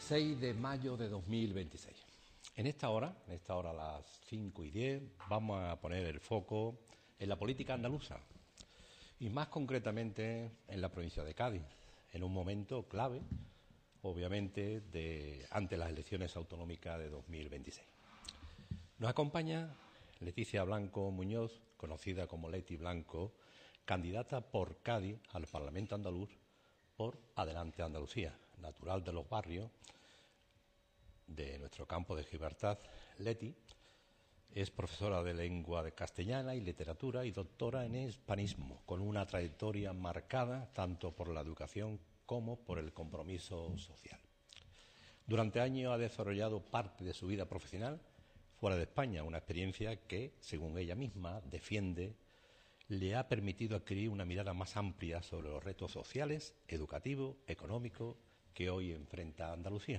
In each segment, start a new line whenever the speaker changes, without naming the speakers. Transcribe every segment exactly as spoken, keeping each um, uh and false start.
seis de mayo de dos mil veintiséis. En esta hora, en esta hora a las cinco y diez, vamos a poner el foco en la política andaluza y más concretamente en la provincia de Cádiz, en un momento clave, obviamente, de, ante las elecciones autonómicas de dos mil veintiséis. Nos acompaña Leticia Blanco Muñoz, conocida como Leti Blanco, candidata por Cádiz al Parlamento andaluz por Adelante Andalucía, natural de Los Barrios, de nuestro campo de Gibraltar. Leti es profesora de lengua de castellana y literatura y doctora en hispanismo, con una trayectoria marcada tanto por la educación como por el compromiso social. Durante años ha desarrollado parte de su vida profesional fuera de España, una experiencia que, según ella misma, defiende, le ha permitido adquirir una mirada más amplia sobre los retos sociales, educativos, económicos que hoy enfrenta Andalucía.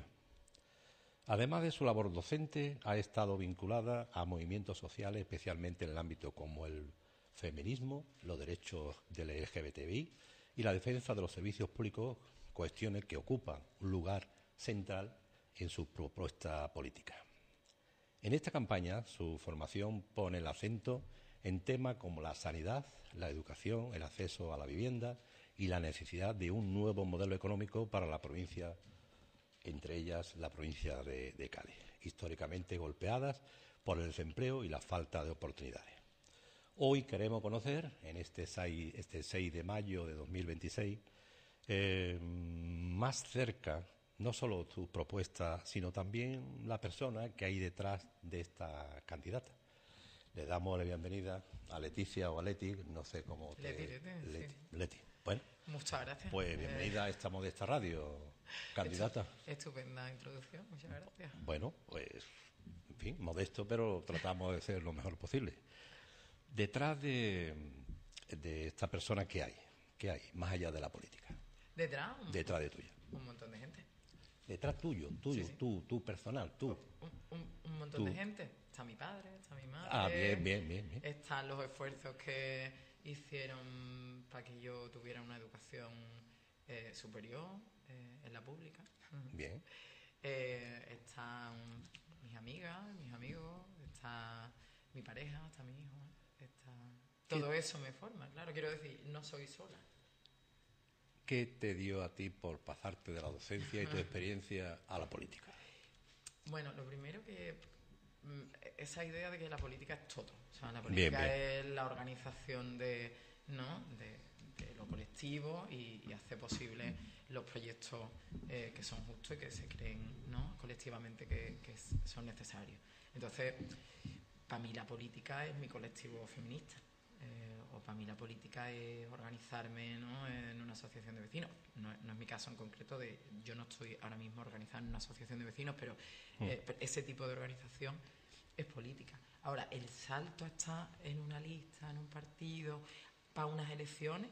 Además de su labor docente, ha estado vinculada a movimientos sociales, especialmente en el ámbito como el feminismo, los derechos del L G B T I y la defensa de los servicios públicos, cuestiones que ocupan un lugar central en su propuesta política. En esta campaña, su formación pone el acento en temas como la sanidad, la educación, el acceso a la vivienda y la necesidad de un nuevo modelo económico para la provincia, entre ellas la provincia de, de Cádiz, históricamente golpeadas por el desempleo y la falta de oportunidades. Hoy queremos conocer, en este seis, este seis de mayo de dos mil veintiséis, eh, más cerca no solo tu propuesta, sino también la persona que hay detrás de esta candidata. Le damos la bienvenida a Leticia o a Leti, no sé cómo te...
Leti, Leti,
Leti,
sí.
Leti. Bueno,
muchas gracias.
Pues bienvenida a esta modesta radio, candidata.
Estupenda introducción, muchas gracias.
Bueno, pues, en fin, modesto, pero tratamos de ser lo mejor posible. Detrás de, de esta persona, ¿qué hay? ¿Qué hay, más allá de la política?
¿Detrás? Un,
Detrás de tuya.
Un montón de gente.
Detrás tuyo, tuyo,
Sí, sí.
tú, tú personal, tú.
Un, un, un montón
Tú.
de gente. Está mi padre, está mi madre.
Ah, bien, bien, bien, bien.
Están los esfuerzos que hicieron para que yo tuviera una educación eh, superior eh, en la pública.
Bien.
Eh, están mis amigas, mis amigos, está mi pareja, está mi hijo. Está... Todo eso me forma, claro. Quiero decir, no soy sola.
¿Qué te dio a ti por pasarte de la docencia y tu experiencia a la política?
Bueno, lo primero que... esa idea de que la política es todo. O sea, la política bien, bien. es la organización de, ¿no? de, de lo colectivo y, y hace posible los proyectos eh, que son justos y que se creen, ¿no? colectivamente que, que son necesarios. Entonces, para mí la política es mi colectivo feminista. Eh, o para mí la política es organizarme, ¿no? en una asociación de vecinos. No, no es mi caso en concreto, de yo no estoy ahora mismo organizada en una asociación de vecinos, pero eh, mm. ese tipo de organización es política. Ahora, el salto a estar en una lista, en un partido, para unas elecciones,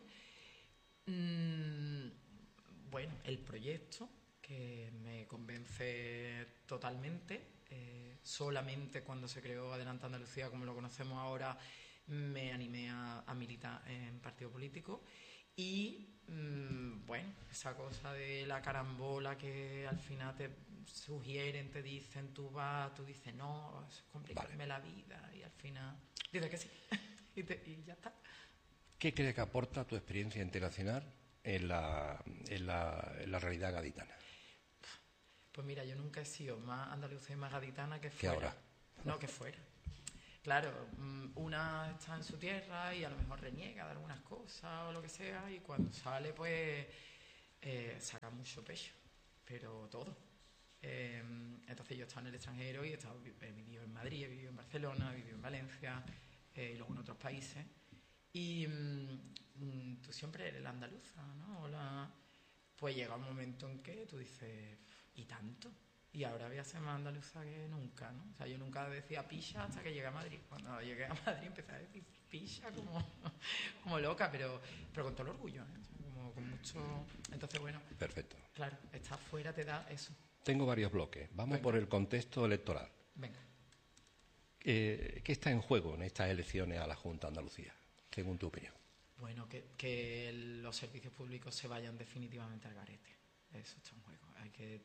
mmm, bueno, el proyecto que me convence totalmente, eh, solamente cuando se creó Adelante Andalucía, como lo conocemos ahora, me animé a, a militar en partido político y mmm, bueno, esa cosa de la carambola que al final te sugieren, te dicen, tú vas, tú dices no, es complicarme vale. la vida y al final dices que sí y, te, y ya está.
¿Qué crees que aporta tu experiencia internacional en la, en la, en la realidad gaditana?
Pues mira, yo nunca he sido más andaluza y más gaditana que fuera.
¿Que ahora?
No, que fuera. Claro, una está en su tierra y a lo mejor reniega de algunas cosas o lo que sea y cuando sale pues eh, saca mucho pecho, pero todo. Eh, entonces yo he estado en el extranjero y he, estado, he vivido en Madrid, he vivido en Barcelona, he vivido en Valencia eh, y luego en otros países. Y mm, tú siempre eres la andaluza, ¿no? O la... Pues llega un momento en que tú dices, ¿y tanto? Y ahora voy a ser más andaluza que nunca, ¿no? O sea, yo nunca decía picha hasta que llegué a Madrid. Cuando llegué a Madrid empecé a decir picha como, como loca, pero, pero con todo el orgullo, ¿eh? O sea, como con mucho... Entonces, bueno...
Perfecto.
Claro, estar fuera te da eso.
Tengo varios bloques. Vamos Venga. por el contexto electoral.
Venga.
Eh, ¿Qué está en juego en estas elecciones a la Junta de Andalucía, según tu opinión?
Bueno, que, que los servicios públicos se vayan definitivamente al garete. Eso está en juego. Hay que...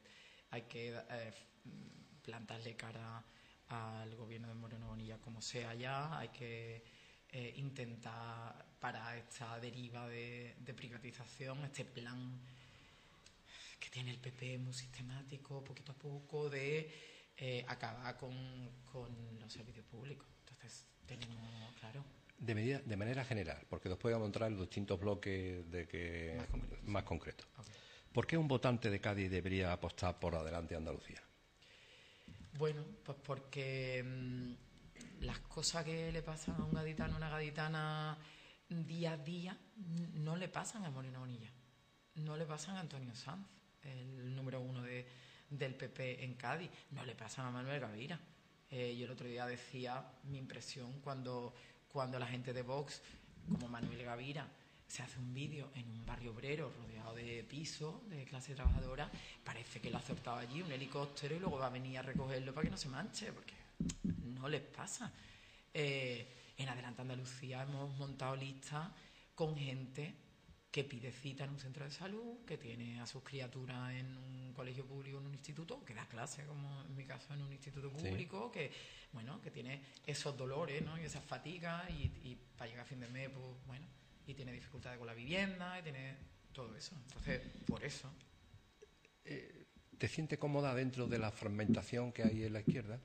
hay que eh, plantarle cara al gobierno de Moreno Bonilla como sea ya, hay que eh, intentar parar esta deriva de, de privatización, este plan que tiene el P P muy sistemático, poquito a poco, de eh, acabar con, con los servicios públicos. Entonces, tenemos, claro...
De, medida, de manera general, porque después vamos a entrar en los distintos bloques de que
Más concretos.
Más concretos.
Okay.
¿Por qué un votante de Cádiz debería apostar por Adelante Andalucía?
Bueno, pues porque mmm, las cosas que le pasan a un gaditano o una gaditana día a día no le pasan a Moreno Bonilla, no le pasan a Antonio Sanz, el número uno de, del P P en Cádiz, no le pasan a Manuel Gavira. Eh, yo el otro día decía mi impresión cuando, cuando la gente de Vox, como Manuel Gavira, se hace un vídeo en un barrio obrero rodeado de pisos, de clase trabajadora, parece que lo ha acertado allí un helicóptero y luego va a venir a recogerlo para que no se manche, porque no les pasa. Eh, en Adelante Andalucía hemos montado listas con gente que pide cita en un centro de salud, que tiene a sus criaturas en un colegio público, en un instituto, que da clase, como en mi caso, en un instituto público, sí. que bueno, que tiene esos dolores, ¿no? Y esas fatigas, y, y para llegar a fin de mes, pues bueno, y tiene dificultades con la vivienda, y tiene todo eso. Entonces, por eso.
Eh, ¿Te sientes cómoda dentro de la fragmentación que hay en la izquierda?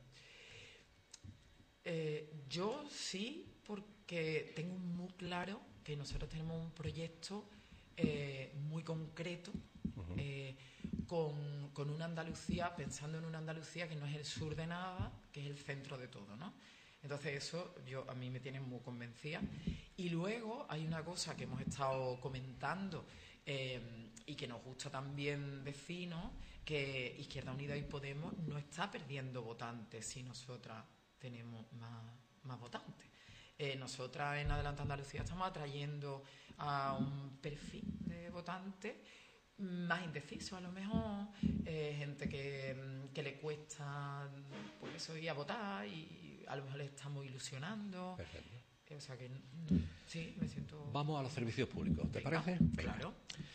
Eh, yo sí, porque tengo muy claro que nosotros tenemos un proyecto eh, muy concreto, uh-huh. eh, con, con una Andalucía, pensando en una Andalucía que no es el sur de nada, que es el centro de todo, ¿no? Entonces eso yo a mí me tiene muy convencida. Y luego hay una cosa que hemos estado comentando eh, y que nos gusta también decir, ¿no? Que Izquierda Unida y Podemos no está perdiendo votantes si nosotras tenemos más, más votantes. Eh, nosotras en Adelante Andalucía estamos atrayendo a un perfil de votantes más indeciso a lo mejor, eh, gente que, que le cuesta por eso ir a votar y a lo mejor le estamos ilusionando.
Perfecto.
Eh, o sea que sí, me siento...
Vamos a los servicios públicos, ¿te
Venga,
parece? Venga.
Claro.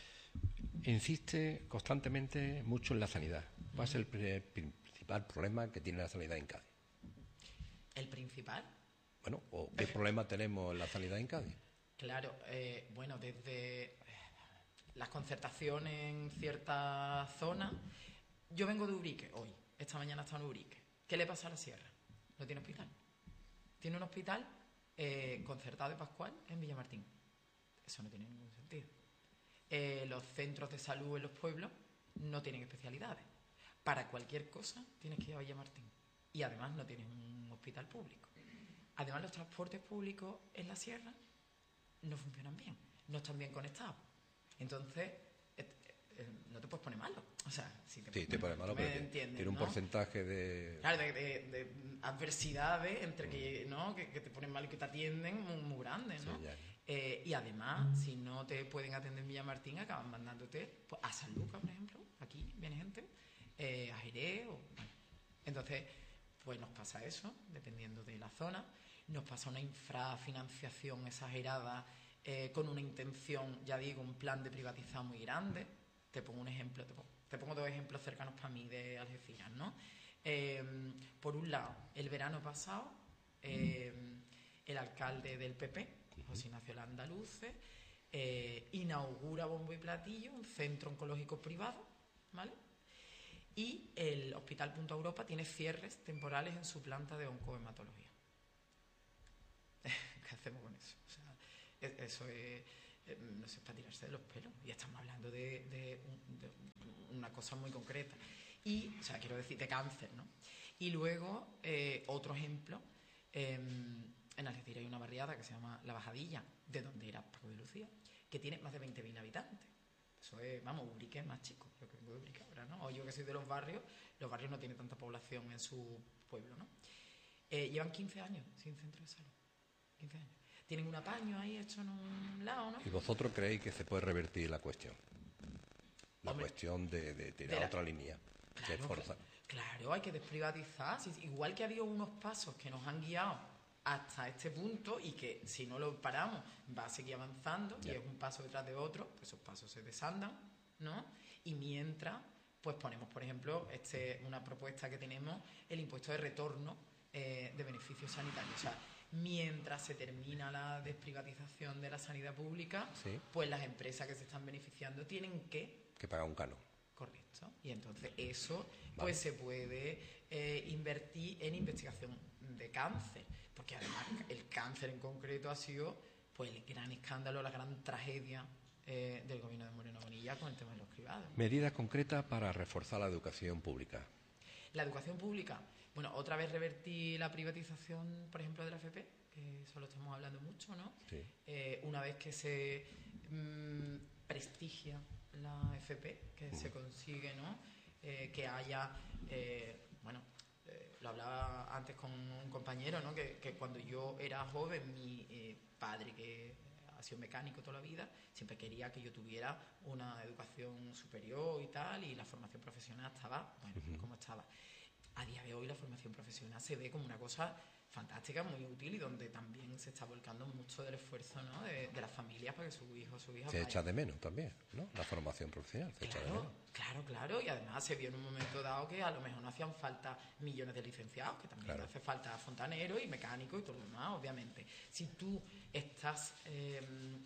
Insiste constantemente mucho en la sanidad. ¿Cuál es el principal problema que tiene la sanidad en Cádiz?
¿El principal?
Bueno, ¿o qué problema tenemos en la sanidad en Cádiz?
Claro, eh, bueno, desde las concertaciones en ciertas zonas. Yo vengo de Ubrique hoy, esta mañana está en Ubrique. ¿Qué le pasa a la sierra? No tiene hospital. Tiene un hospital eh, concertado de Pascual en Villamartín. Eso no tiene ningún sentido. Eh, los centros de salud en los pueblos no tienen especialidades. Para cualquier cosa tienes que ir a Villamartín. Y además no tienes un hospital público. Además los transportes públicos en la sierra no funcionan bien, no están bien conectados. Entonces, eh, eh, no te puedes poner malo. O sea, si te
sí,
pones,
te pones malo, pero tiene un
¿no?
porcentaje de...
Claro, de, de, de adversidades entre que, ¿no? que, que te ponen mal y que te atienden muy, muy grandes, ¿no? Sí, eh, y además, si no te pueden atender en Villamartín, acaban mandándote pues, a San Lucas, por ejemplo. Aquí viene gente, eh, a Jerez. O, bueno. Entonces, pues nos pasa eso, dependiendo de la zona. Nos pasa una infrafinanciación exagerada, eh, con una intención, ya digo, un plan de privatizar muy grande. Te pongo un ejemplo, te pongo, te pongo dos ejemplos cercanos para mí de Algeciras, ¿no? Eh, por un lado, el verano pasado, eh, el alcalde del P P, José Ignacio Landaluce, eh, inaugura bombo y platillo un centro oncológico privado, ¿vale? Y el Hospital Punta Europa tiene cierres temporales en su planta de oncohematología. ¿Qué hacemos con eso? O sea, eso es, no sé, para tirarse de los pelos. Y estamos hablando de, de, de una cosa muy concreta. Y, o sea, quiero decir, de cáncer, ¿no? Y luego, eh, otro ejemplo, eh, en Algeciras hay una barriada que se llama La Bajadilla, de donde era Paco de Lucía, que tiene más de veinte mil habitantes. Eso es, vamos, Ubrique es más chico. Yo que vengo de Ubrique ahora, ¿no? O yo que soy de los barrios, los barrios no tienen tanta población en su pueblo, ¿no? Eh, llevan quince años sin centro de salud. quince años. Tienen un apaño ahí hecho en un lado, ¿no?
¿Y vosotros creéis que se puede revertir la cuestión? La
Hombre,
cuestión de, de tirar
de la,
otra línea,
claro,
de fuerza.
Claro, hay que desprivatizar. Sí, igual que ha habido unos pasos que nos han guiado hasta este punto y que si no lo paramos va a seguir avanzando, yeah. Y es un paso detrás de otro, pues esos pasos se desandan, ¿no? Y mientras, pues ponemos, por ejemplo, este, una propuesta que tenemos, el impuesto de retorno eh, de beneficios sanitarios. O sea, mientras se termina la desprivatización de la sanidad pública,
sí,
pues las empresas que se están beneficiando tienen que...
que pagar un canon.
Correcto. Y entonces eso
Vale.
pues se puede eh, invertir en investigación de cáncer, porque además el cáncer en concreto ha sido pues el gran escándalo, la gran tragedia eh, del gobierno de Moreno Bonilla con el tema de los cribados.
Medidas concretas para reforzar la educación pública.
La educación pública, bueno, otra vez revertir la privatización, por ejemplo, de la F P, que eso lo estamos hablando mucho, ¿no?
Sí.
Eh, una vez que se mmm, prestigia la F P, que uh-huh. se consigue, ¿no? Eh, que haya, eh, bueno, eh, lo hablaba antes con un compañero, ¿no? Que, que cuando yo era joven, mi eh, padre, que ha sido mecánico toda la vida, siempre quería que yo tuviera una educación superior y tal, y la formación profesional estaba, bueno, uh-huh. como estaba. A día de hoy la formación profesional se ve como una cosa fantástica, muy útil, y donde también se está volcando mucho del esfuerzo, ¿no? de, de las familias para que su hijo o su hija
se
vaya.
echa de menos también, ¿no? La formación profesional se
claro,
echa de menos.
Claro, claro, y además se vio en un momento dado que a lo mejor no hacían falta millones de licenciados, que también claro. hace falta fontaneros y mecánicos y todo lo demás, obviamente. Si tú estás eh,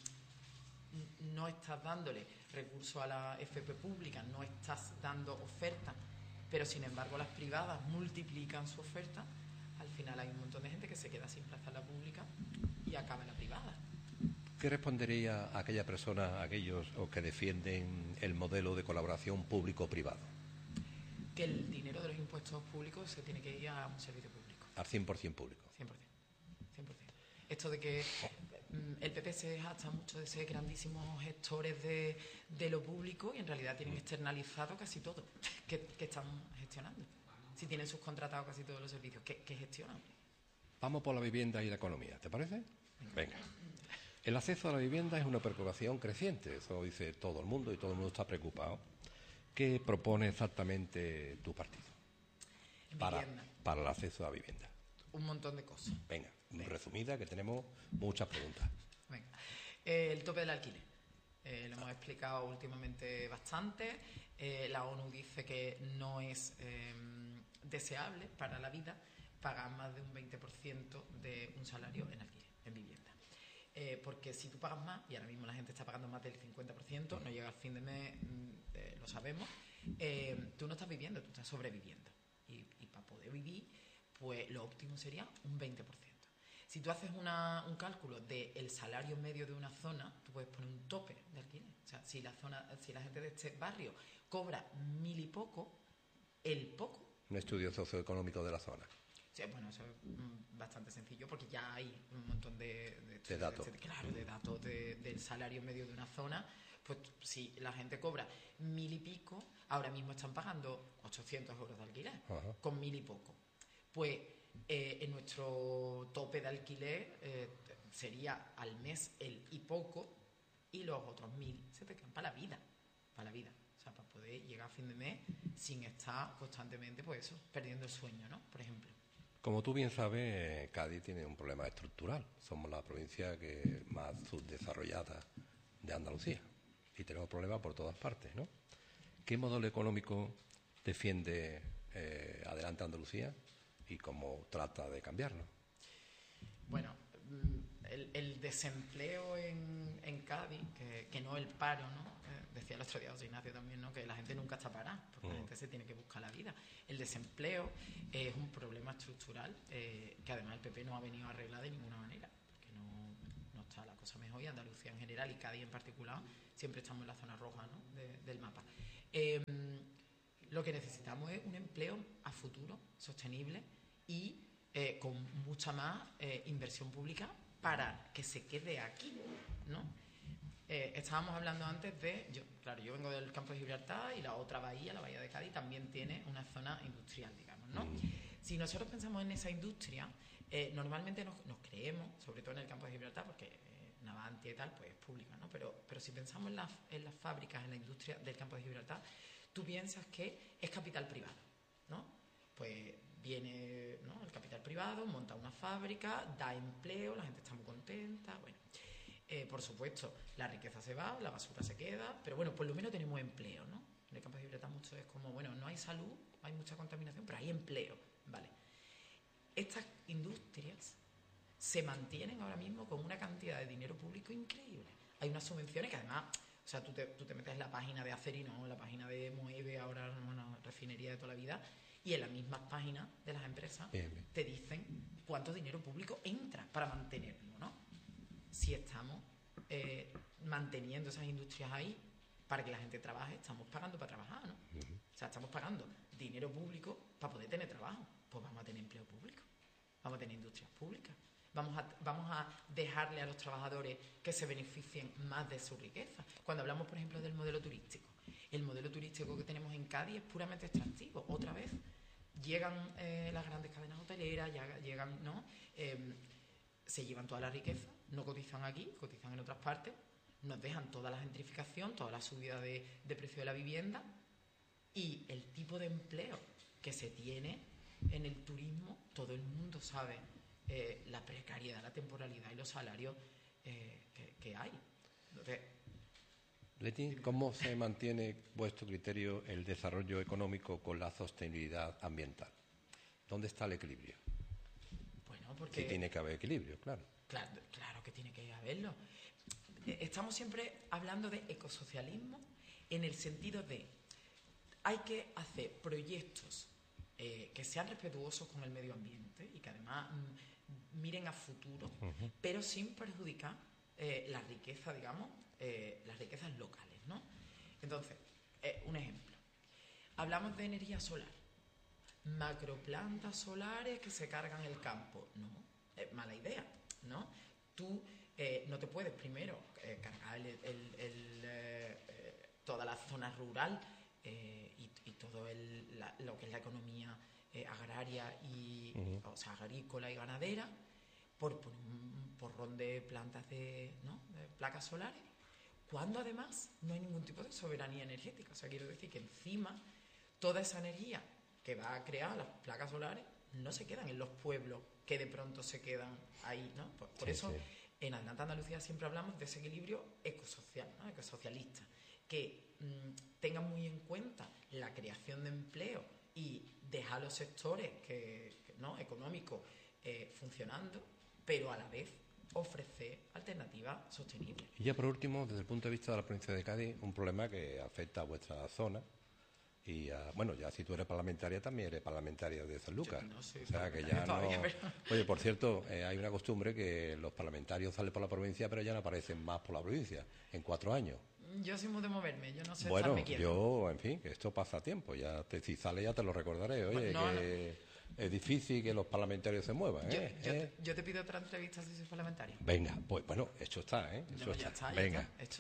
no estás dándole recursos a la F P pública, no estás dando oferta, pero sin embargo las privadas multiplican su oferta, al final hay un montón de gente que se queda sin plaza en la pública y acaba en la privada.
¿Qué respondería a aquella persona, a aquellos que defienden el modelo de colaboración público-privado?
Que el dinero de los impuestos públicos se tiene que ir a un servicio público.
Al cien por ciento público.
cien por ciento. cien por ciento. Esto de que mm, el P P se jacta mucho de ser grandísimos gestores de, de lo público y en realidad tienen externalizado casi todo que, que están gestionando. Si tienen subcontratado casi todos los servicios que, que gestionan.
Vamos por la vivienda y la economía, ¿te parece? Venga. El acceso a la vivienda es una preocupación creciente, eso dice todo el mundo y todo el mundo está preocupado. ¿Qué propone exactamente tu partido para, para el acceso a la vivienda?
Un montón de cosas.
Venga, Venga. resumida, que tenemos muchas preguntas.
Venga. Eh, el tope del alquiler. Eh, lo hemos explicado últimamente bastante. Eh, la ONU dice que no es eh, deseable para la vida pagar más de un veinte por ciento de un salario en alquiler, en vivienda. Eh, porque si tú pagas más, y ahora mismo la gente está pagando más del cincuenta por ciento, no llega al fin de mes, eh, lo sabemos, eh, tú no estás viviendo, tú estás sobreviviendo. Y, y para poder vivir, pues lo óptimo sería un veinte por ciento. Si tú haces una, un cálculo del salario medio de una zona, tú puedes poner un tope de alquiler. O sea, si la, zona, si la gente de este barrio cobra mil y poco, el poco...
Un estudio socioeconómico de la zona.
Sí, bueno, eso es bastante sencillo porque ya hay un montón de, de,
de datos.
De, claro, de datos de, del salario medio de una zona. Pues si la gente cobra mil y pico, ahora mismo están pagando ochocientos euros de alquiler, Ajá. con mil y poco. Pues eh, en nuestro tope de alquiler eh, sería al mes el y poco y los otros mil se te quedan para la vida, para la vida. O sea, para poder llegar a fin de mes sin estar constantemente, pues eso, perdiendo el sueño, ¿no? Por ejemplo.
Como tú bien sabes, Cádiz tiene un problema estructural. Somos la provincia que más subdesarrollada de Andalucía y tenemos problemas por todas partes, ¿no? ¿Qué modelo económico defiende eh, Adelante Andalucía y cómo trata de cambiarlo?
Bueno, el, el desempleo en, en Cádiz, que, que no el paro, ¿no? Eh, decía el otro día José Ignacio también, ¿no? Que la gente nunca está parada, porque uh-huh. la gente se tiene que buscar la vida. El desempleo es un problema estructural eh, que además el P P no ha venido a arreglar de ninguna manera, porque no, no está la cosa mejor y Andalucía en general y Cádiz en particular siempre estamos en la zona roja, ¿no? de, del mapa. Eh, lo que necesitamos es un empleo a futuro, sostenible y eh, con mucha más eh, inversión pública para que se quede aquí, ¿no? Eh, estábamos hablando antes de, yo, claro, yo vengo del campo de Gibraltar y la otra bahía, la bahía de Cádiz, también tiene una zona industrial, digamos, ¿no? Mm. Si nosotros pensamos en esa industria, eh, normalmente nos, nos creemos, sobre todo en el campo de Gibraltar, porque eh, Navantia y tal, pues es pública, ¿no? Pero, pero si pensamos en, la, en las fábricas, en la industria del campo de Gibraltar, tú piensas que es capital privado, ¿no? Pues viene, ¿no?, el capital privado, monta una fábrica, da empleo, la gente está muy contenta, bueno. Eh, por supuesto, la riqueza se va, la basura se queda, pero bueno, por lo menos tenemos empleo, ¿no? En el campo de Gibraltar mucho es como, bueno, no hay salud, hay mucha contaminación, pero hay empleo, ¿vale? Estas industrias se mantienen ahora mismo con una cantidad de dinero público increíble. Hay unas subvenciones que además, o sea, tú te, tú te metes en la página de Acerino, en la página de Moeve, ahora una refinería de toda la vida, y en las mismas páginas de las empresas bien, bien. te dicen cuánto dinero público entra para mantenerlo, ¿no? Si estamos eh, manteniendo esas industrias ahí para que la gente trabaje, estamos pagando para trabajar, ¿no? Uh-huh. O sea, estamos pagando dinero público para poder tener trabajo. Pues vamos a tener empleo público, vamos a tener industrias públicas, vamos a, vamos a dejarle a los trabajadores que se beneficien más de su riqueza. Cuando hablamos, por ejemplo, del modelo turístico, el modelo turístico que tenemos en Cádiz es puramente extractivo. Otra vez, llegan eh, las grandes cadenas hoteleras, llegan, ¿no? Eh, se llevan toda la riqueza, no cotizan aquí, cotizan en otras partes, nos dejan toda la gentrificación, toda la subida de, de precio de la vivienda, y el tipo de empleo que se tiene en el turismo, todo el mundo sabe eh, la precariedad, la temporalidad y los salarios eh, que, que hay. Entonces,
Leti, ¿cómo se mantiene, vuestro criterio, el desarrollo económico con la sostenibilidad ambiental? ¿Dónde está el equilibrio?
Bueno, porque...
Sí, tiene que haber equilibrio, claro.
Claro, claro que tiene que haberlo. Estamos siempre hablando de ecosocialismo en el sentido de hay que hacer proyectos eh, que sean respetuosos con el medio ambiente y que además mm, miren a futuro, uh-huh. pero sin perjudicar eh, la riqueza, digamos, eh, las riquezas locales, ¿no? Entonces, eh, un ejemplo. Hablamos de energía solar. Macroplantas solares que se cargan el campo. No, es mala idea, ¿no? Tú eh, no te puedes primero eh, cargar el, el, el, eh, toda la zona rural eh, y, y todo el, la, lo que es la economía eh, agraria y uh-huh. o sea, agrícola y ganadera por, por un porrón de plantas de, ¿no? de placas solares, cuando además no hay ningún tipo de soberanía energética. O sea, quiero decir que encima toda esa energía que va a crear las placas solares no se quedan en los pueblos que de pronto se quedan ahí, ¿no? Por, por sí, eso sí. En Adelante Andalucía siempre hablamos de ese equilibrio ecosocial, ¿no? Ecosocialista, que mmm, tengan muy en cuenta la creación de empleo y dejar los sectores que, que, ¿no? económicos eh, funcionando, pero a la vez ofrecer alternativas sostenibles.
Y ya por último, desde el punto de vista de la provincia de Cádiz, un problema que afecta a vuestra zona. Y uh, bueno, ya si tú eres parlamentaria, también eres parlamentaria de San Lucas.
No sé,
o sea que ya no. Pero... Oye, por cierto, eh, hay una costumbre que los parlamentarios salen por la provincia, pero ya no aparecen más por la provincia en cuatro años.
Yo soy muy de moverme, yo no sé.
Bueno, yo, en fin, que esto pasa a tiempo. Ya te, si sale ya te lo recordaré. Oye, bueno, no, que no. es difícil que los parlamentarios se muevan.
Yo,
¿eh?
yo,
¿Eh?
Te, yo te pido otra entrevista si soy parlamentario.
Venga, pues bueno, hecho está, ¿eh? Eso
no,
está.
Ya está.
Venga.
Ya está, hecho.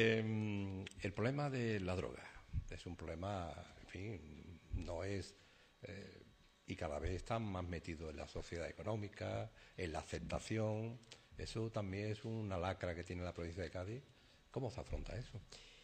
Eh, el problema de la droga es un problema, en fin, no es... Eh, y cada vez están más metidos en la sociedad económica, en la aceptación. Eso también es una lacra que tiene la provincia de Cádiz. ¿Cómo se afronta eso?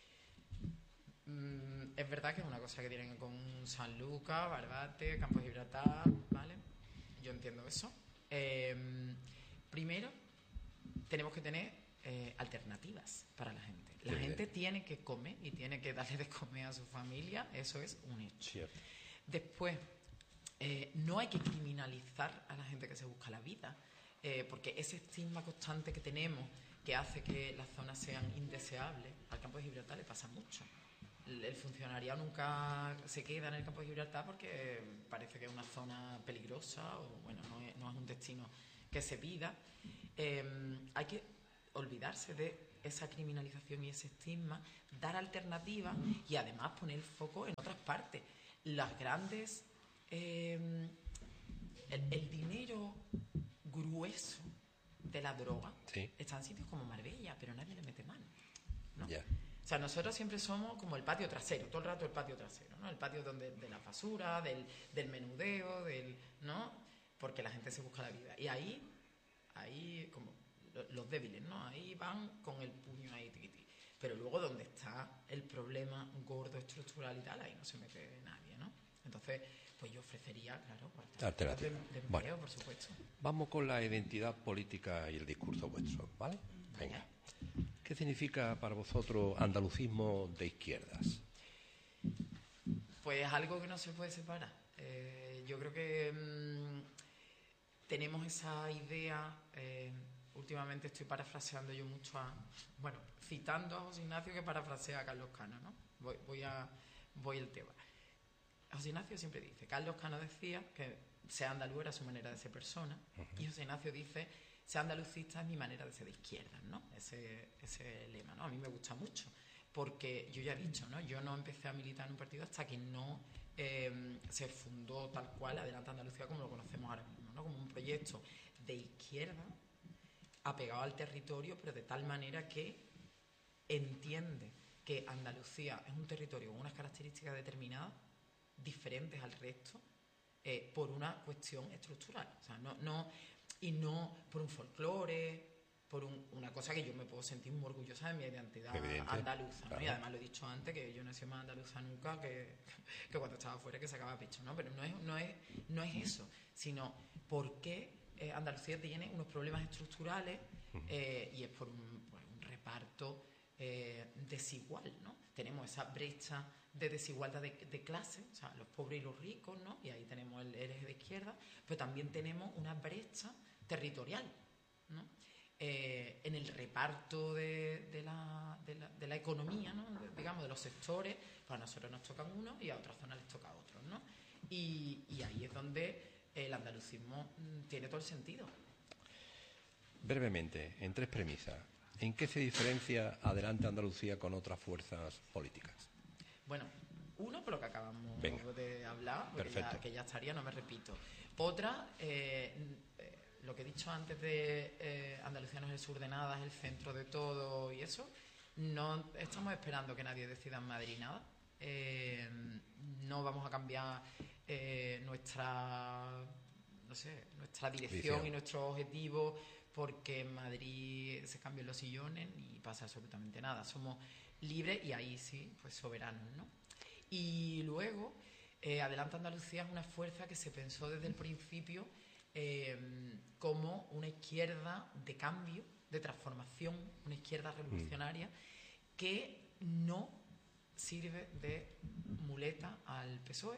Mm, es verdad que es una cosa que tienen con San Lucas, Barbate, Campo de Gibraltar, ¿vale? Yo entiendo eso. Eh, primero, tenemos que tener eh, alternativas para la gente. La sí, gente bien. tiene que comer y tiene que darle de comer a su familia, eso es un hecho.
Cierto.
Después, eh, no hay que criminalizar a la gente que se busca la vida, eh, porque ese estigma constante que tenemos que hace que las zonas sean indeseables, al Campo de Gibraltar le pasa mucho. El funcionariado nunca se queda en el Campo de Gibraltar porque parece que es una zona peligrosa o, bueno, no es, no es un destino que se pida. Eh, hay que olvidarse de esa criminalización y ese estigma, dar alternativas y además poner el foco en otras partes. Las grandes... Eh, el, el dinero grueso de la droga
sí.
está en sitios como Marbella, pero nadie le mete mano, ¿no?
Yeah.
O sea, nosotros siempre somos como el patio trasero, todo el rato el patio trasero, ¿no? El patio donde de la basura, del, del menudeo, del, ¿no? Porque la gente se busca la vida. Y ahí, ahí como los débiles, ¿no? Ahí van con el puño ahí, tiquití. Pero luego donde está el problema gordo estructural y tal, ahí no se mete nadie, ¿no? Entonces, pues yo ofrecería, claro, alternativas de, de empleo, bueno, por supuesto.
Vamos con la identidad política y el discurso vuestro, ¿vale? Venga. ¿Qué significa para vosotros andalucismo de izquierdas?
Pues algo que no se puede separar. Eh, yo creo que mmm, tenemos esa idea, eh, últimamente estoy parafraseando yo mucho a, bueno, citando a José Ignacio que parafrasea a Carlos Cano, ¿no? Voy, voy, a, voy al tema. José Ignacio siempre dice, Carlos Cano decía que ser andaluz era su manera de ser persona, uh-huh. y José Ignacio dice, ser andalucista es mi manera de ser de izquierda, ¿no? Ese, ese lema, ¿no? A mí me gusta mucho, porque yo ya he dicho, ¿no? Yo no empecé a militar en un partido hasta que no eh, se fundó tal cual Adelante Andalucía como lo conocemos ahora mismo, ¿no? Como un proyecto de izquierda apegado al territorio, pero de tal manera que entiende que Andalucía es un territorio con unas características determinadas, diferentes al resto, eh, por una cuestión estructural. O sea, no, no, y no por un folclore, por un, una cosa que yo me puedo sentir muy orgullosa de mi identidad Evidente. andaluza, ¿no? Claro. Y además lo he dicho antes, que yo no he sido más andaluza nunca que, que cuando estaba fuera que sacaba pecho, ¿no? Pero no es, no es, no es eso, sino por qué eh, Andalucía tiene unos problemas estructurales eh, y es por un, por un reparto eh, desigual, ¿no? Tenemos esa brecha de desigualdad de, de clase, o sea, los pobres y los ricos, ¿no? Y ahí tenemos el, el eje de izquierda, pero también tenemos una brecha territorial, ¿no? Eh, en el reparto de, de, la, de, la, de la economía, ¿no? De, digamos, de los sectores, pues a nosotros nos tocan unos y a otras zonas les toca a otros, ¿no? Y, y ahí es donde el andalucismo tiene todo el sentido.
Brevemente, en tres premisas, ¿en qué se diferencia Adelante Andalucía con otras fuerzas políticas?
Bueno, uno por lo que acabamos
Venga.
de hablar, porque ya, que ya estaría, no me repito. Otra, eh, eh, lo que he dicho antes de eh, Andalucía no es el sur de nada, es el centro de todo y eso, no estamos esperando que nadie decida en Madrid nada. Eh, no vamos a cambiar eh, nuestra, no sé, nuestra dirección Visión. y nuestro objetivo porque en Madrid se cambian los sillones y pasa absolutamente nada. Somos libres y ahí sí, pues soberanos, ¿no? Y luego, eh, Adelante Andalucía es una fuerza que se pensó desde el principio eh, como una izquierda de cambio, de transformación, una izquierda revolucionaria mm. que no sirve de muleta al P S O E,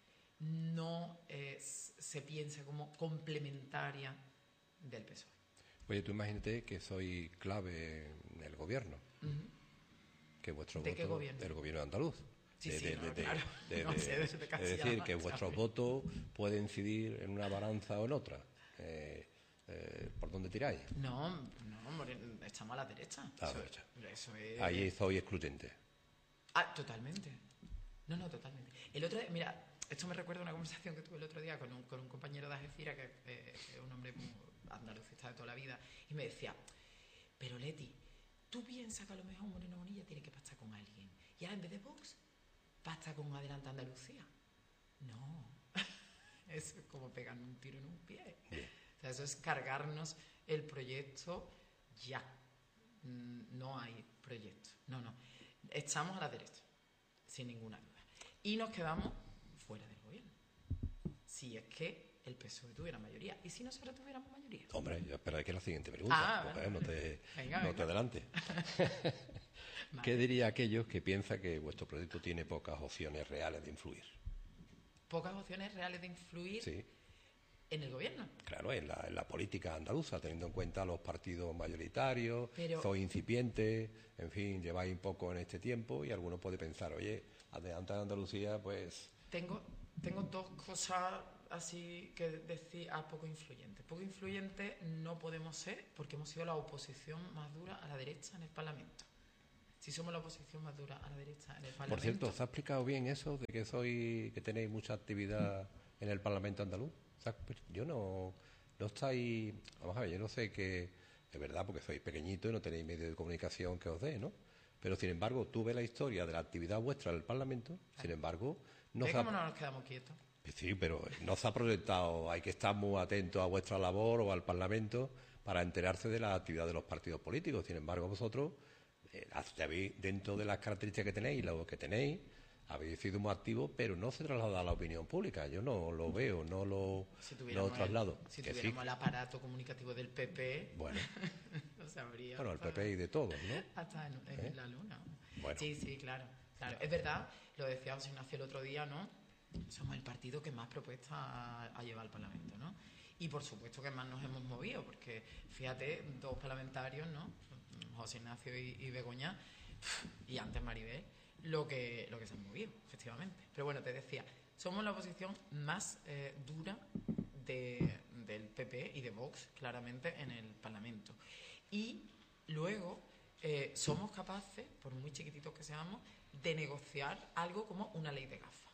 no eh, se piensa como complementaria del P S O E.
Oye, tú imagínate que soy clave en el gobierno.
Uh-huh.
Que vuestro
¿De
voto,
qué gobierno?
Del gobierno andaluz.
Sí,
de,
sí,
de,
no,
de, de,
claro.
de,
no
de,
sé,
es decir, que vuestros votos pueden incidir en una balanza o en otra. Eh, eh, ¿Por dónde tiráis?
No, no, hombre, estamos a la derecha.
A la
eso,
derecha.
Eso es...
Ahí soy excluyente.
Ah, totalmente. No, no, totalmente. El otro día, mira, esto me recuerda a una conversación que tuve el otro día con un, con un compañero de Algeciras, que eh, es un hombre muy andalucista de toda la vida, y me decía, pero Leti, ¿tú piensas que a lo mejor Moreno Bonilla tiene que pactar con alguien? Y ahora en vez de Vox, pacta con Adelante Andalucía. No. Eso es como pegarme un tiro en un pie. O sea, eso es cargarnos el proyecto ya. No hay proyecto. No, no. Estamos a la derecha, sin ninguna duda. Y nos quedamos fuera del gobierno. Si es que el P S O E tuviera mayoría. ¿Y si nosotros tuviéramos mayoría?
Hombre, yo esperaré que la siguiente pregunta.
Ah,
pues, no te,
venga,
no
venga.
te adelante. Vale. ¿Qué diría a aquellos que piensan que vuestro proyecto tiene pocas opciones reales de influir?
¿Pocas opciones reales de influir
sí.
en el gobierno?
Claro, en la, en la política andaluza, teniendo en cuenta los partidos mayoritarios,
Pero...
sois incipientes, en fin, lleváis un poco en este tiempo y alguno puede pensar, oye, Adelante Andalucía, pues...
Tengo, tengo dos cosas así que decir a poco influyente. Poco influyente no podemos ser porque hemos sido la oposición más dura a la derecha en el Parlamento. Si somos la oposición más dura a la derecha en el Parlamento...
Por cierto, ¿os ha explicado bien eso de que soy que tenéis mucha actividad en el Parlamento andaluz? O sea, pues yo no, no estáis... Vamos a ver, yo no sé que... Es verdad, porque sois pequeñito y no tenéis medio de comunicación que os dé, ¿no? Pero, sin embargo, tú ves la historia de la actividad vuestra en el Parlamento, claro. Sin embargo... No
¿Ve
ha...
cómo no nos quedamos quietos?
Sí, pero no se ha proyectado. Hay que estar muy atentos a vuestra labor o al Parlamento para enterarse de la actividad de los partidos políticos. Sin embargo, vosotros, eh, dentro de las características que tenéis y lo que tenéis, habéis sido muy activos, pero no se traslada a la opinión pública. Yo no lo veo, no lo,
si
lo traslado.
El, si
que
tuviéramos
sí.
el aparato comunicativo del P P,
bueno,
no sabría.
Bueno, el P P y de todos, ¿no?
Hasta en, en
¿Eh?
la luna.
Bueno.
Sí, sí, claro. Claro, es verdad, lo decía José Ignacio el otro día, ¿no? Somos el partido que más propuestas ha, ha llevado al Parlamento, ¿no? Y por supuesto que más nos hemos movido, porque fíjate, dos parlamentarios, ¿no? José Ignacio y, y Begoña, y antes Maribel, lo que, lo que se han movido, efectivamente. Pero bueno, te decía, somos la oposición más eh, dura de, del P P y de Vox, claramente, en el Parlamento. Y luego eh, somos capaces, por muy chiquititos que seamos, de negociar algo como una ley de gafas.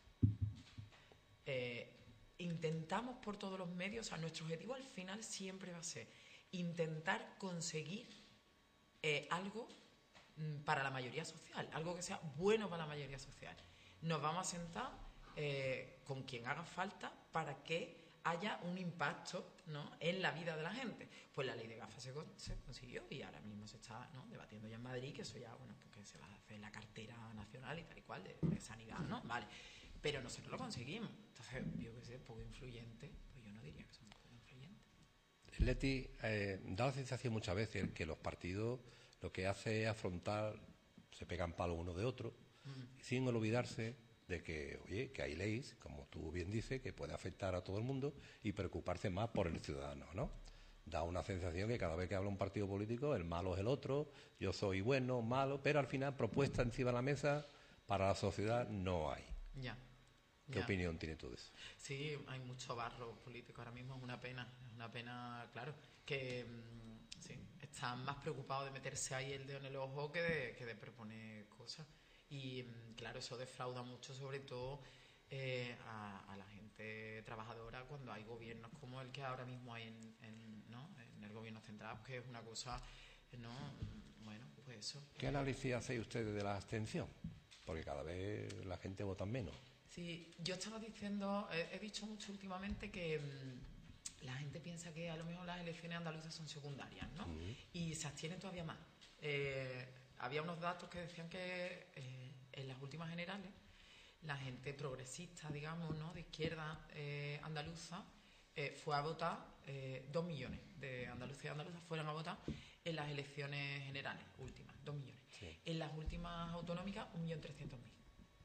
Eh, intentamos por todos los medios, o sea, nuestro objetivo al final siempre va a ser intentar conseguir eh, algo mm, para la mayoría social, algo que sea bueno para la mayoría social. Nos vamos a sentar eh, con quien haga falta para que haya un impacto, ¿no?, en la vida de la gente. Pues la ley de gafas se, con, se consiguió y ahora mismo se está, ¿no?, debatiendo ya en Madrid, que eso ya, bueno, porque se va a hacer la cartera nacional y tal y cual de, de sanidad, ¿no? Vale. Pero nosotros lo conseguimos. Entonces, yo que sé, poco influyente, pues yo no diría que somos poco influyentes.
Leti, eh, da la sensación muchas veces que los partidos lo que hace es afrontar, se pegan palos uno de otro, mm. sin olvidarse de que, oye, que hay leyes, como tú bien dices, que puede afectar a todo el mundo y preocuparse más por el ciudadano, ¿no? Da una sensación que cada vez que habla un partido político, el malo es el otro, yo soy bueno, malo, pero al final propuesta encima de la mesa para la sociedad no hay.
Ya.
¿Qué
Ya.
opinión tiene tú de eso?
Sí, hay mucho barro político ahora mismo, es una pena, es una pena, claro, que mmm, sí, están más preocupados de meterse ahí el dedo en el ojo que de, que de proponer cosas. Y mmm, claro, eso defrauda mucho, sobre todo eh, a, a la gente trabajadora, cuando hay gobiernos como el que ahora mismo hay en, en, ¿no?, en el gobierno central, que es una cosa, ¿no? Bueno, pues eso.
¿Qué análisis hacéis ustedes de la abstención? Porque cada vez la gente vota menos.
Sí, yo estaba diciendo, he, he dicho mucho últimamente que mmm, la gente piensa que a lo mejor las elecciones andaluzas son secundarias, ¿no? Uh-huh. Y se abstienen todavía más. Eh, había unos datos que decían que eh, en las últimas generales la gente progresista, digamos, ¿no?, de izquierda eh, andaluza, eh, fue a votar, eh, dos millones de andaluces y andaluzas fueron a votar en las elecciones generales últimas, dos millones. Sí. En las últimas autonómicas, un millón trescientos mil.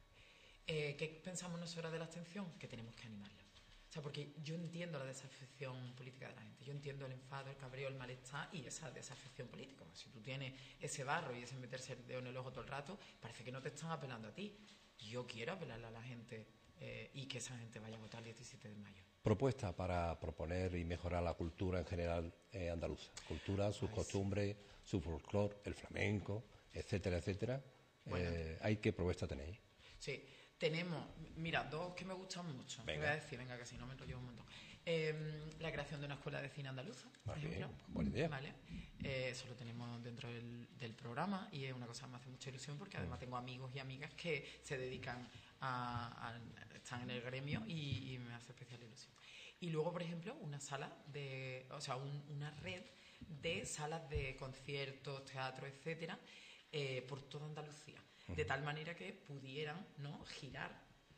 Eh, ¿Qué pensamos nosotros de la abstención? Que tenemos que animarla. O sea, porque yo entiendo la desafección política de la gente, yo entiendo el enfado, el cabreo, el malestar y esa desafección política. Si tú tienes ese barro y ese meterse el dedo en el ojo todo el rato, parece que no te están apelando a ti. Yo quiero apelarle a la gente eh, y que esa gente vaya a votar el diecisiete de mayo.
Propuesta para proponer y mejorar la cultura en general eh, andaluza. Cultura, sus Ay, costumbres, sí. su folclore, el flamenco, etcétera, etcétera. Bueno. Eh, ¿Hay qué propuesta tenéis?
Sí. Tenemos, mira, dos que me gustan mucho. Venga. Te voy a decir, venga, que si no me enrollo un montón. Eh, la creación de una escuela de cine andaluza, por
Muy
ejemplo.
Bien, buena idea.
¿Vale? Eh, eso lo tenemos dentro del, del programa y es una cosa que me hace mucha ilusión porque además tengo amigos y amigas que se dedican a, a están en el gremio y, y me hace especial ilusión. Y luego, por ejemplo, una sala de, o sea, un, una red de salas de conciertos, teatro, etcétera, eh, por toda Andalucía. De tal manera que pudieran, ¿no?, girar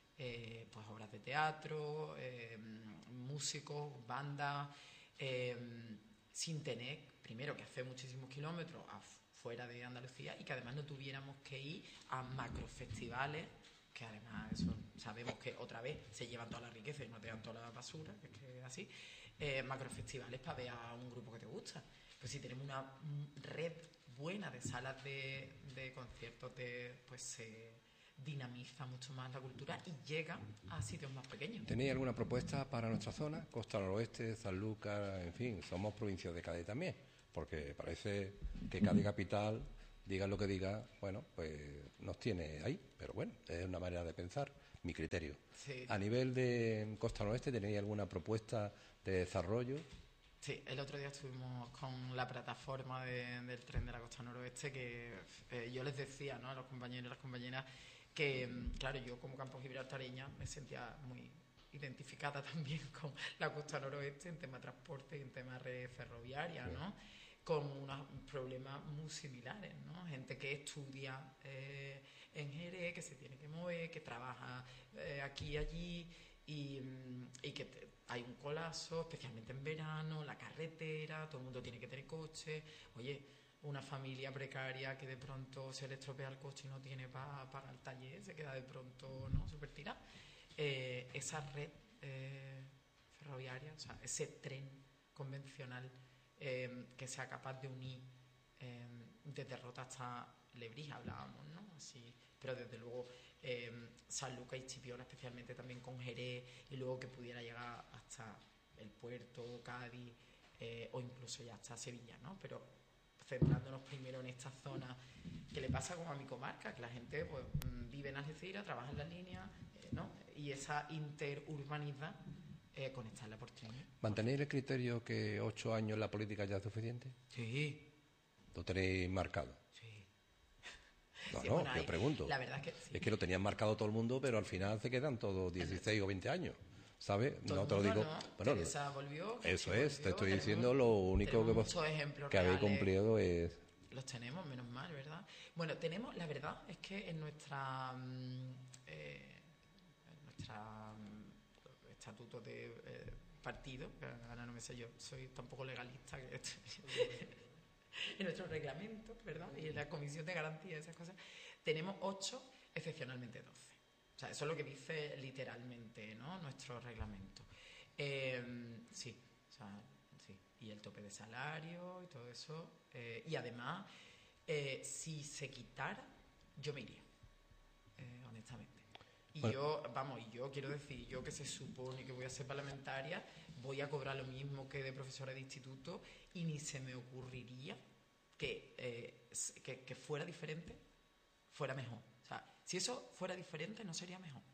eh, pues obras de teatro, eh, músicos, bandas, eh, sin tener, primero, que hacer muchísimos kilómetros fuera de Andalucía y que además no tuviéramos que ir a macrofestivales, que además eso sabemos que otra vez se llevan toda la riqueza y no te dan toda la basura, que es que es así, eh, macrofestivales para ver a un grupo que te gusta. Pues si tenemos una red buena de salas de, de conciertos, de, pues se dinamiza mucho más la cultura y llega a sitios más pequeños.
¿Tenéis alguna propuesta para nuestra zona? Costa Noroeste, Sanlúcar, en fin, somos provincias de Cádiz también, porque parece que Cádiz capital, diga lo que diga, bueno, pues nos tiene ahí, pero bueno, es una manera de pensar, mi criterio.
Sí.
A nivel de Costa Noroeste, ¿tenéis alguna propuesta de desarrollo?
Sí, el otro día estuvimos con la plataforma de, del tren de la Costa Noroeste, que eh, yo les decía, ¿no?, a los compañeros y las compañeras que, claro, yo como Campo gibraltareña me sentía muy identificada también con la Costa Noroeste en tema de transporte y en tema de red ferroviaria, ¿no?, con unos problemas muy similares, ¿no? Gente que estudia eh, en Jerez, que se tiene que mover, que trabaja eh, aquí y allí y, y que te, hay un colapso, especialmente en verano, la carretera, todo el mundo tiene que tener coche. Oye, una familia precaria que de pronto se le estropea el coche y no tiene para pagar el taller, se queda de pronto, ¿no?, súper tirada. Eh, esa red eh, ferroviaria, o sea, ese tren convencional eh, que sea capaz de unir eh, desde Rota hasta Lebrija, hablábamos, ¿no? Así, pero desde luego eh, Sanlúcar y Chipiona, especialmente también con Jerez, y luego que pudiera llegar hasta el puerto, Cádiz, eh, o incluso ya hasta Sevilla, ¿no? Pero centrándonos primero en esta zona, que le pasa como a mi comarca, que la gente pues vive en Algeciras, trabaja en la línea, eh, ¿no? Y esa interurbanidad eh, conectarla por tren.
¿Mantenéis el criterio que ocho años en la política ya es suficiente?
Sí.
¿Lo tenéis marcado?
Sí.
No,
Sí,
no,
bueno,
yo
hay,
pregunto.
La verdad es que sí.
Es que lo tenían marcado todo el mundo, pero al final se quedan todos dieciséis o veinte años, ¿sabes?
Todo
No te lo
el mundo,
digo.
¿no?
Bueno,
Teresa volvió.
eso
Kiki
es, te
volvió,
estoy
tenemos-
diciendo lo único
tenemos
que, vos,
muchos ejemplos
que habéis
reales.
cumplido es...
Los tenemos, menos mal, ¿verdad? Bueno, tenemos, la verdad es que en nuestra mm, eh, en nuestra mm, estatuto de eh, partido, que ahora no me sé yo, soy tampoco legalista, que en nuestro reglamento, ¿verdad? Y en la comisión de garantía, esas cosas, tenemos ocho, excepcionalmente doce. O sea, eso es lo que dice literalmente, ¿no?, nuestro reglamento. Eh, sí, o sea, sí. Y el tope de salario y todo eso. Eh, y además, eh, si se quitara, yo me iría, eh, honestamente. Y
Bueno.
yo, vamos, y yo quiero decir, yo que se supone que voy a ser parlamentaria, voy a cobrar lo mismo que de profesora de instituto y ni se me ocurriría que, eh, que, que fuera diferente, fuera mejor. O sea, si eso fuera diferente, no sería mejor.